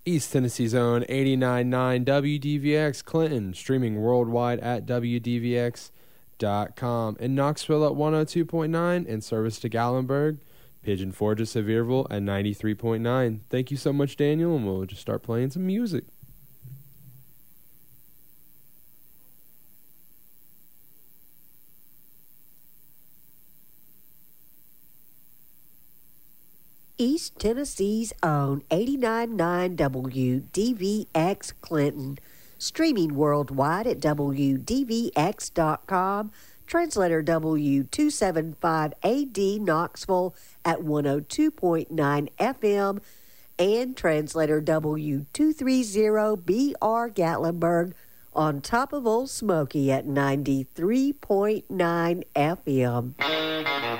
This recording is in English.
East Tennessee's own 89.9 WDVX Clinton, streaming worldwide at WDVX.com. In Knoxville at 102.9, and service to Gallenberg, Pigeon Forge of Sevierville at 93.9. Thank you so much, Daniel, and we'll just start playing some music. East Tennessee's own 89.9 WDVX Clinton, streaming worldwide at WDVX.com, translator W275AD Knoxville at 102.9 FM, and translator W230BR Gatlinburg on top of Old Smoky at 93.9 FM.